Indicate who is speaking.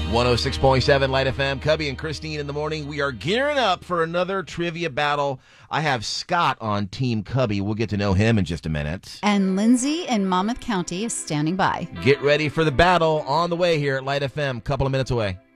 Speaker 1: 106.7 Light FM, Cubby and Christine in the morning. We are gearing up for another trivia battle. I have Scott on Team Cubby. We'll get to know him in just a minute.
Speaker 2: And Lindsay in Monmouth County is standing by.
Speaker 1: Get ready for the battle on the way here at Light FM. Couple of minutes away.